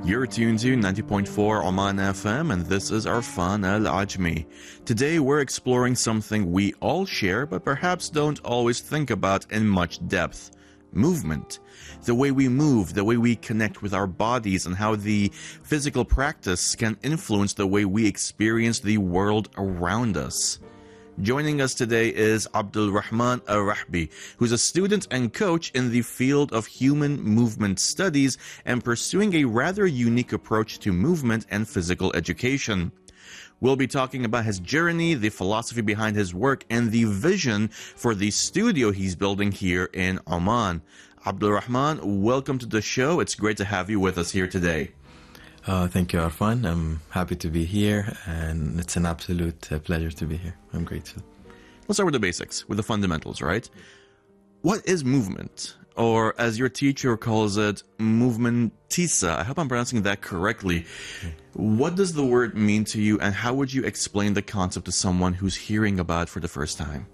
You're tuned to 90.4 Oman FM, and this is Arfan Al-Ajmi. Today we're exploring something we all share, but perhaps don't always think about in much depth. Movement. The way we move, the way we connect with our bodies, and how the physical practice can influence the way we experience the world around us. Joining us today is Abdul Rahman Al-Rahbi, who's a student and coach in the field of human movement studies and pursuing a rather unique approach to movement and physical education. We'll be talking about his journey, the philosophy behind his work, and the vision for the studio he's building here in Oman. Abdul Rahman, welcome to the show. It's great to have you with us here today. Thank you, Arfan. I'm happy to be here, and it's an absolute pleasure to be here. I'm grateful. Let's start with the basics, with the fundamentals, right? What is movement? Or, as your teacher calls it, movementisa. I hope I'm pronouncing that correctly. What does the word mean to you, and how would you explain the concept to someone who's hearing about it for the first time?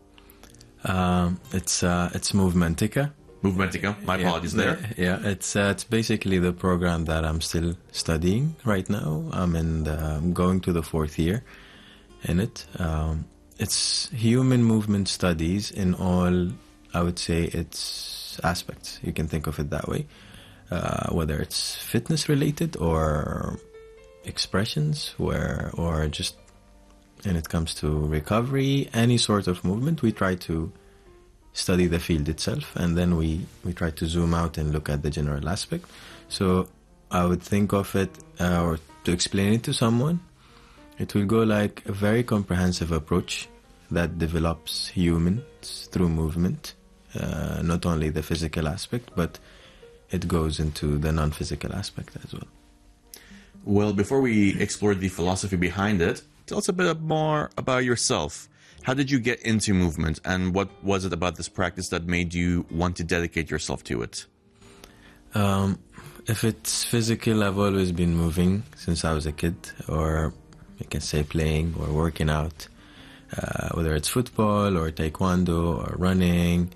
It's Movementica. Movementica. My apologies there. Yeah, it's basically the program that I'm still studying right now. I'm going to the fourth year in it. It's human movement studies in all, I would say, its aspects. You can think of it that way. Whether it's fitness related or expressions, or just when it comes to recovery, any sort of movement, we try to study the field itself, and then we try to zoom out and look at the general aspect. So I would think of it, or to explain it to someone, it will go like a very comprehensive approach that develops humans through movement, not only the physical aspect, but it goes into the non-physical aspect as well. Well, before we explore the philosophy behind it, tell us a bit more about yourself. How did you get into movement, and what was it about this practice that made you want to dedicate yourself to it? If it's physical, I've always been moving since I was a kid, or you can say playing or working out, whether it's football or taekwondo or running.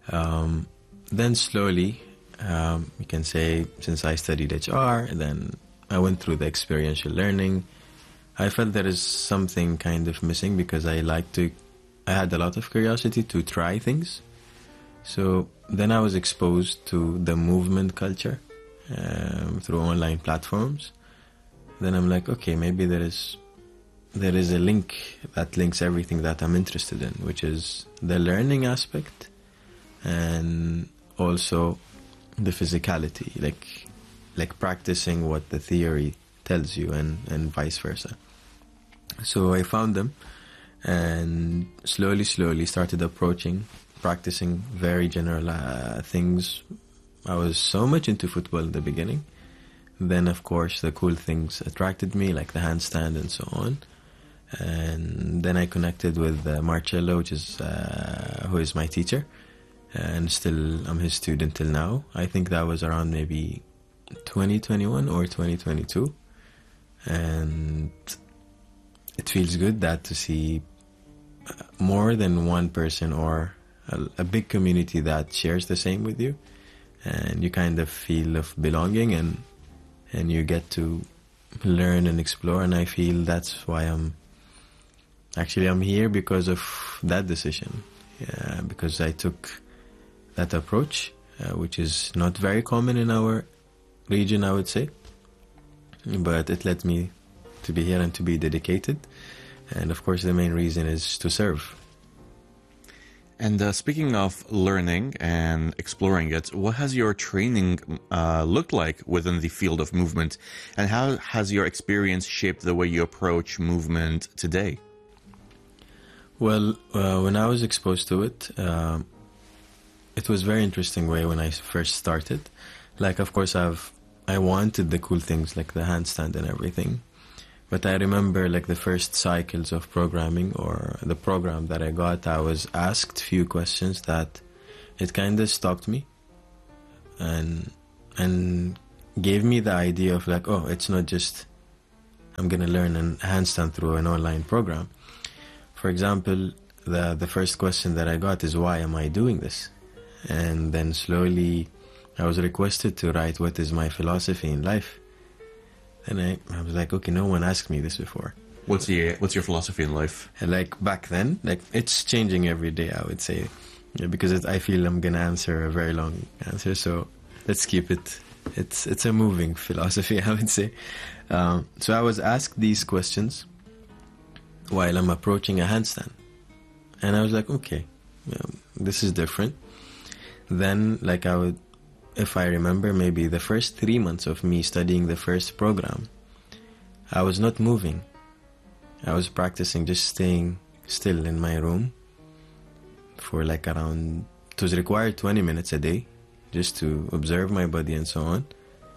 Then slowly, you can say since I studied HR, then I went through the experiential learning. I felt there is something kind of missing because I had a lot of curiosity to try things. So then I was exposed to the movement culture through online platforms. Then I'm like, okay, maybe there is a link that links everything that I'm interested in, which is the learning aspect and also the physicality, like practicing what the theory tells you and vice versa. So I found them and slowly started practicing very general things. I was so much into football in the beginning. Then, of course, the cool things attracted me, like the handstand and so on. And then I connected with Marcello, who is my teacher. And still, I'm his student till now. I think that was around maybe 2021 or 2022. And it feels good to see more than one person or a big community that shares the same with you, and you kind of feel of belonging, and you get to learn and explore. And I feel that's why I'm here, because of that decision, because I took that approach, which is not very common in our region, I would say, but it led me to be here and to be dedicated. And of course, the main reason is to serve. And speaking of learning and exploring it, what has your training looked like within the field of movement? And how has your experience shaped the way you approach movement today? Well, when I was exposed to it, it was very interesting way when I first started. Like, of course, I wanted the cool things like the handstand and everything. But I remember like the first cycles of programming or the program that I got, I was asked few questions that it kind of stopped me and gave me the idea of like, oh, it's not just I'm going to learn a handstand through an online program. For example, the first question that I got is, why am I doing this? And then slowly I was requested to write what is my philosophy in life. And I was like, okay, no one asked me this before. What's your philosophy in life? And like back then, like it's changing every day, I would say. Yeah, because I feel I'm gonna answer a very long answer, so let's keep it. It's a moving philosophy, I would say. So I was asked these questions while I'm approaching a handstand, and I was like, okay, this is different. Then, like if I remember, maybe the first 3 months of me studying the first program, I was not moving. I was practicing just staying still in my room for like around, it was required 20 minutes a day just to observe my body and so on.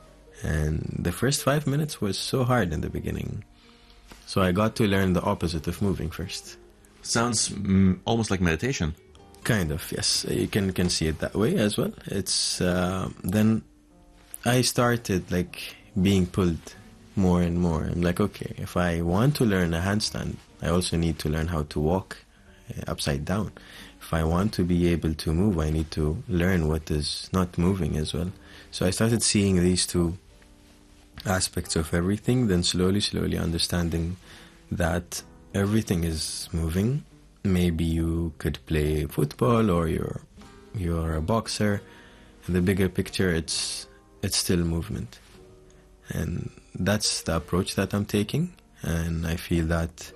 And the first 5 minutes was so hard in the beginning. So I got to learn the opposite of moving first. Sounds almost like meditation. Kind of, yes. You can see it that way as well. It's then I started like being pulled more and more. I'm like, okay, if I want to learn a handstand, I also need to learn how to walk upside down. If I want to be able to move, I need to learn what is not moving as well. So I started seeing these two aspects of everything, then slowly understanding that everything is moving. Maybe you could play football or you're a boxer. In the bigger picture, it's still movement. And that's the approach that I'm taking, and I feel that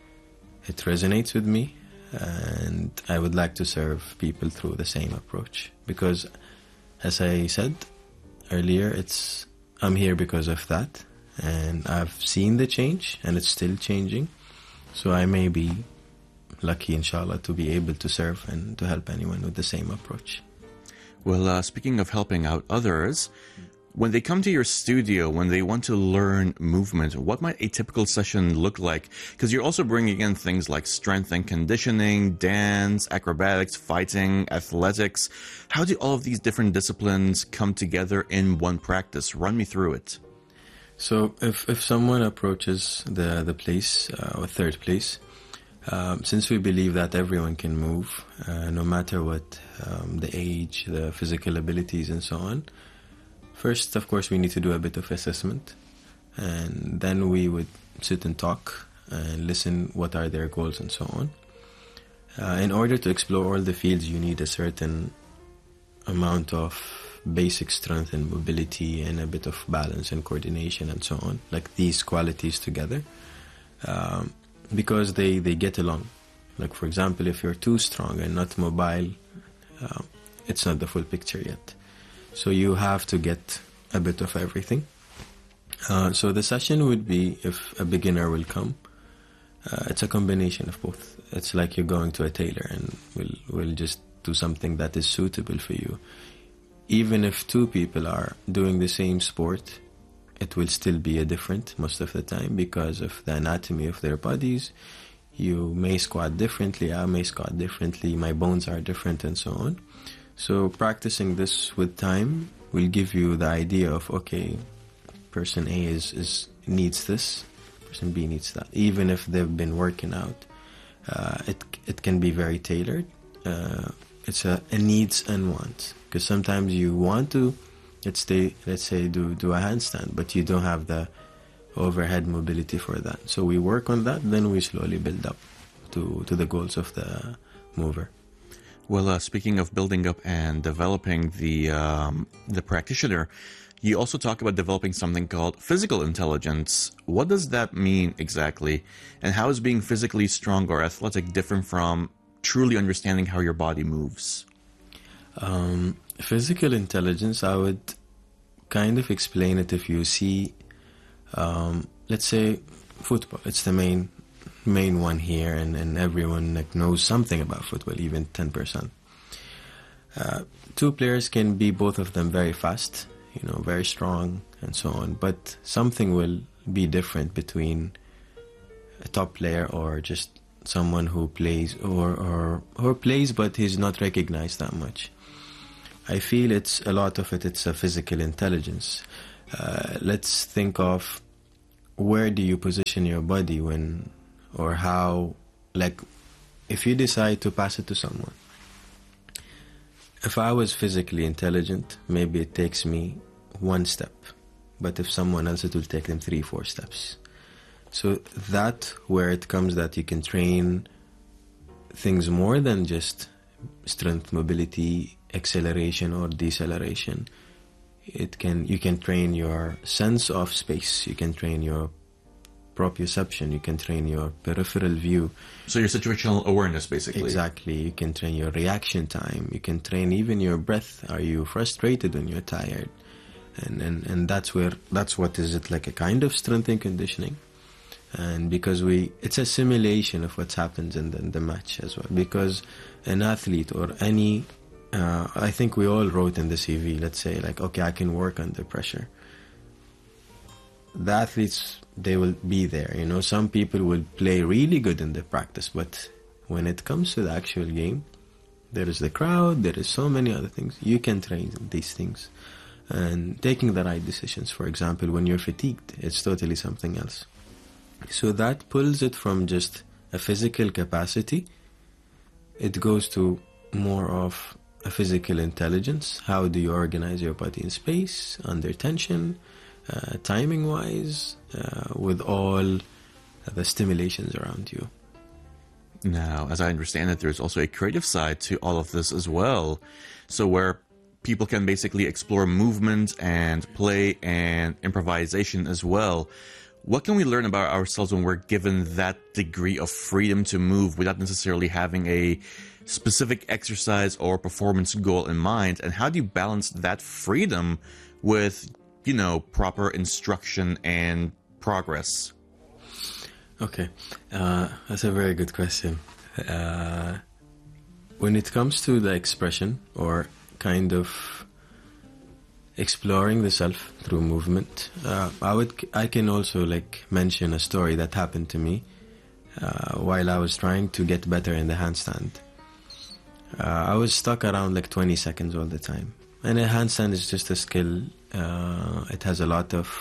it resonates with me, and I would like to serve people through the same approach, because as I said earlier, I'm here because of that, and I've seen the change and it's still changing, so I may be lucky, inshallah, to be able to serve and to help anyone with the same approach. Well, speaking of helping out others, when they come to your studio, when they want to learn movement, what might a typical session look like? Because you're also bringing in things like strength and conditioning, dance, acrobatics, fighting, athletics. How do all of these different disciplines come together in one practice? Run me through it. So if someone approaches the place, or third place, since we believe that everyone can move, no matter what the age, the physical abilities and so on, first, of course, we need to do a bit of assessment, and then we would sit and talk and listen what are their goals and so on. In order to explore all the fields, you need a certain amount of basic strength and mobility and a bit of balance and coordination and so on, like these qualities together, because they get along. Like, for example, if you're too strong and not mobile, it's not the full picture yet. So you have to get a bit of everything. So the session would be, if a beginner will come, it's a combination of both. It's like you're going to a tailor and we'll just do something that is suitable for you. Even if two people are doing the same sport, it will still be a different most of the time because of the anatomy of their bodies. You may squat differently, I may squat differently, my bones are different and so on. So practicing this with time will give you the idea of, okay, person A needs this, person B needs that. Even if they've been working out, it can be very tailored. It's a needs and wants, because sometimes you want to, let's say do a handstand, but you don't have the overhead mobility for that. So we work on that, then we slowly build up to the goals of the mover. Well, speaking of building up and developing the practitioner, you also talk about developing something called physical intelligence. What does that mean exactly? And how is being physically strong or athletic different from truly understanding how your body moves? Physical intelligence, I would kind of explain it if you see, let's say, football. It's the main one here, and everyone like knows something about football, even 10%. Two players can be, both of them, very fast, very strong and so on, but something will be different between a top player or just someone who plays or plays but he's not recognized that much. I feel it's a physical intelligence. Let's think of, where do you position your body when, or how, like, if you decide to pass it to someone. If I was physically intelligent, maybe it takes me one step, but if someone else, it will take them 3-4 steps. So that where it comes that you can train things more than just strength, mobility, acceleration or deceleration. You can train your sense of space, you can train your proprioception, you can train your peripheral view. So your situational awareness, basically. Exactly. You can train your reaction time. You can train even your breath. Are you frustrated when you're tired? And that's what is it, like a kind of strength and conditioning. And because it's a simulation of what happens in the match as well. Because an athlete or any, I think we all wrote in the CV, let's say, like, okay, I can work under pressure. The athletes, they will be there. You know, some people will play really good in the practice, but when it comes to the actual game, there is the crowd, there is so many other things. You can train these things. And taking the right decisions, for example, when you're fatigued, it's totally something else. So that pulls it from just a physical capacity. It goes to more of a physical intelligence. How do you organize your body in space, under tension, timing-wise, with all the stimulations around you. Now, as I understand it, there's also a creative side to all of this as well. So where people can basically explore movement and play and improvisation as well. What can we learn about ourselves when we're given that degree of freedom to move without necessarily having a specific exercise or performance goal in mind? And how do you balance that freedom with, proper instruction and progress? Okay, that's a very good question. When it comes to the expression or kind of exploring the self through movement, I can also mention a story that happened to me while I was trying to get better in the handstand. I was stuck around 20 seconds all the time, and a handstand is just a skill. It has a lot of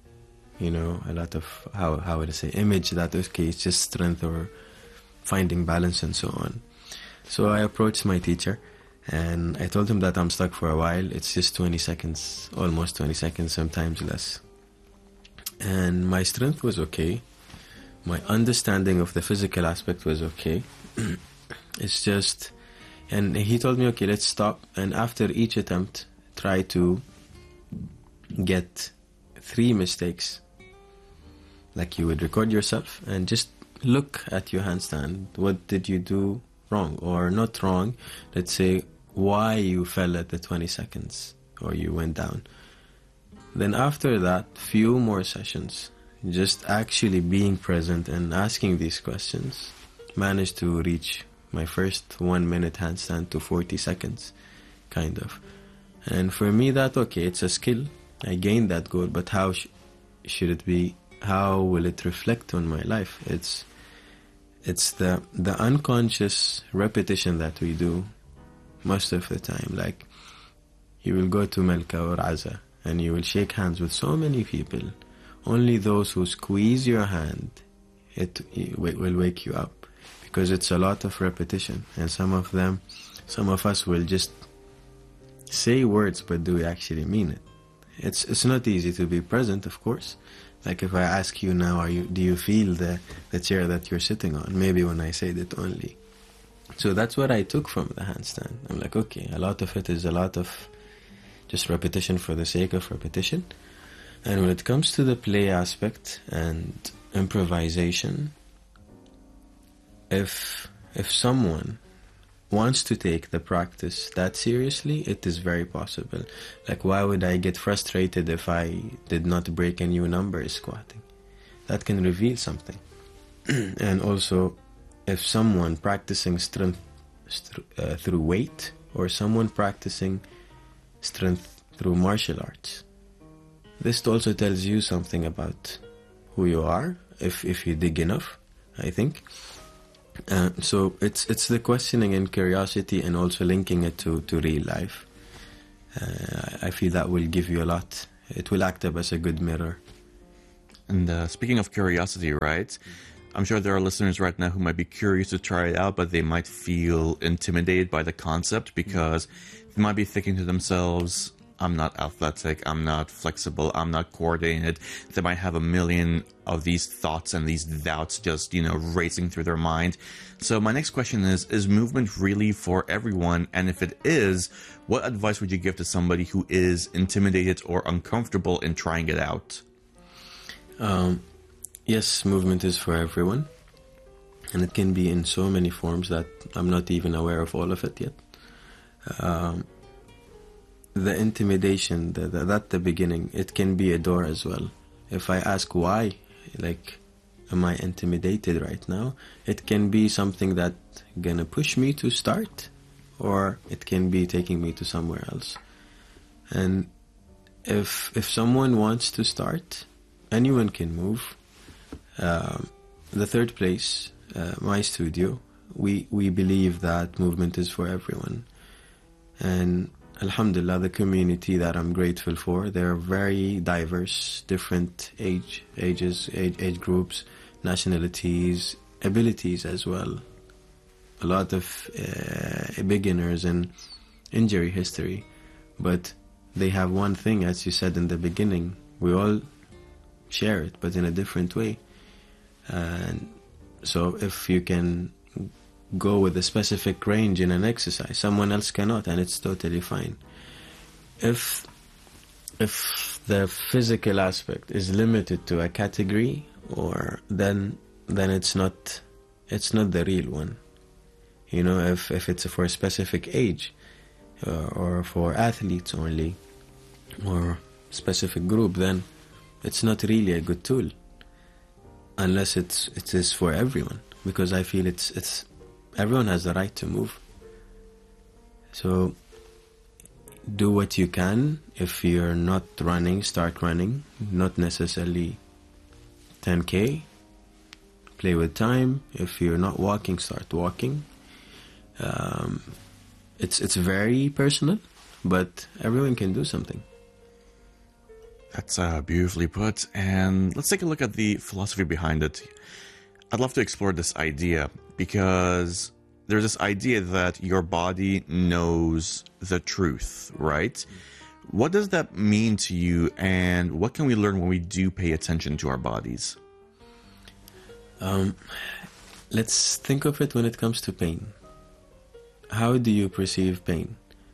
how would I say, image that, okay, it's just strength or finding balance and so on. So I approached my teacher and I told him that I'm stuck for a while. It's just 20 seconds, almost 20 seconds, sometimes less. And my strength was okay. My understanding of the physical aspect was okay. It's just, and he told me, okay, let's stop. And after each attempt, try to get 3 mistakes. You would record yourself and just look at your handstand. What did you do wrong or not wrong? Let's say why you fell at the 20 seconds or you went down. Then after that, few more sessions, just actually being present and asking these questions, managed to reach my first 1 minute handstand to 40 seconds, kind of. And for me that, okay, it's a skill. I gained that goal, but how should it be? How will it reflect on my life? It's the unconscious repetition that we do most of the time. You will go to Melka or Aza and you will shake hands with so many people. Only those who squeeze your hand, it will wake you up, because it's a lot of repetition. And some of us will just say words, but do we actually mean it? It's not easy to be present, of course. If I ask you now, do you feel the chair that you're sitting on? Maybe when I said it only. So that's what I took from the handstand. I'm okay, a lot of it is a lot of just repetition for the sake of repetition. And when it comes to the play aspect and improvisation, if someone wants to take the practice that seriously, it is very possible. Why would I get frustrated if I did not break a new number squatting? That can reveal something. And also, if someone practicing strength through weight, or someone practicing strength through martial arts, this also tells you something about who you are, if you dig enough, I think. So it's the questioning and curiosity, and also linking it to real life. I feel that will give you a lot. It will act up as a good mirror. And speaking of curiosity, right? I'm sure there are listeners right now who might be curious to try it out, but they might feel intimidated by the concept, because they might be thinking to themselves, I'm not athletic, I'm not flexible, I'm not coordinated. They might have a million of these thoughts and these doubts just, racing through their mind. So my next question is movement really for everyone? And if it is, what advice would you give to somebody who is intimidated or uncomfortable in trying it out? Yes, movement is for everyone. And it can be in so many forms that I'm not even aware of all of it yet. The intimidation, at the beginning, it can be a door as well. If I ask why, am I intimidated right now? It can be something that gonna push me to start, or it can be taking me to somewhere else. And if someone wants to start, anyone can move. The third place, my studio, we believe that movement is for everyone. And Alhamdulillah, the community that I'm grateful for, they're very diverse, different age groups, nationalities, abilities as well. A lot of beginners and injury history. But they have one thing, as you said in the beginning, we all share it, but in a different way. And so if you can go with a specific range in an exercise, someone else cannot, and it's totally fine. If the physical aspect is limited to a category, or then it's not the real one. If it's for a specific age, or for athletes only, or specific group, then it's not really a good tool, unless it is for everyone, because I feel it's everyone has the right to move. So do what you can. If you're not running, start running. Not necessarily 10K. Play with time. If you're not walking, start walking. It's very personal, but everyone can do something. That's beautifully put. And let's take a look at the philosophy behind it. I'd love to explore this idea, because there's this idea that your body knows the truth, right? What does that mean to you, and what can we learn when we do pay attention to our bodies? Let's think of it when it comes to pain. How do you perceive pain?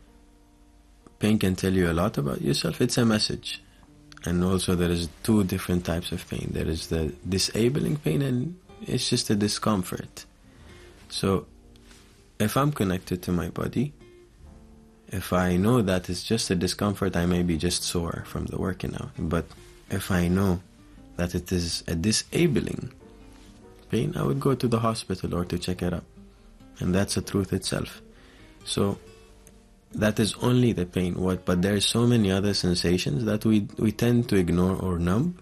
Pain can tell you a lot about yourself. It's a message. And also there is two different types of pain. There is the disabling pain, and it's just a discomfort. So if I'm connected to my body, if I know that it's just a discomfort, I may be just sore from the working out. But if I know that it is a disabling pain, I would go to the hospital or to check it up. And that's the truth itself. So that is only the pain. But there are so many other sensations that we tend to ignore or numb.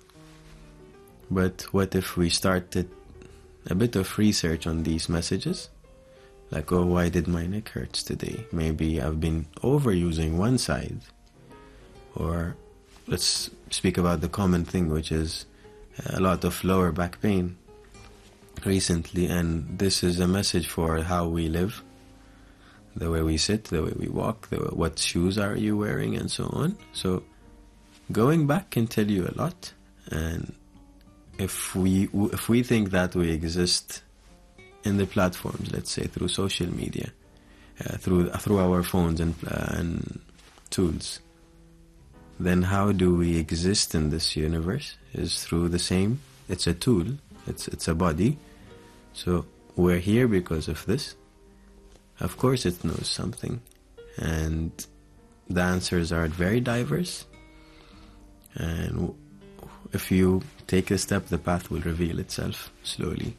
But what if we started a bit of research on these messages? Like, oh, why did my neck hurts today? Maybe I've been overusing one side. Or let's speak about the common thing, which is a lot of lower back pain recently. And this is a message for how we live, the way we sit, the way we walk, what shoes are you wearing, and so on. So going back can tell you a lot. And if we think that we exist in the platforms, let's say through social media, through our phones and tools, then how do we exist in this universe? Is through the same. It's a tool. It's a body. So we're here because of this. Of course it knows something, and the answers are very diverse. And if you take a step, the path will reveal itself slowly.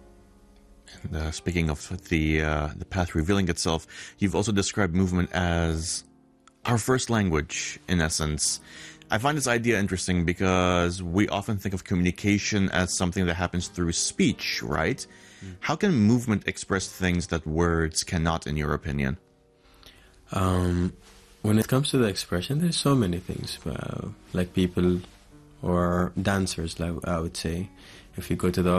And speaking of the path revealing itself, you've also described movement as our first language, in essence. I find this idea interesting because we often think of communication as something that happens through speech, right? How can movement express things that words cannot, in your opinion? When it comes to the expression, there's so many things. Like people or dancers, I would say. If you go to the